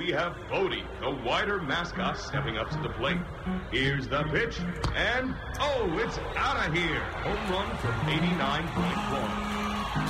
we have Bodie, the Wider mascot, stepping up to the plate. Here's the pitch, and, oh, it's out of here. Home run from 89.1.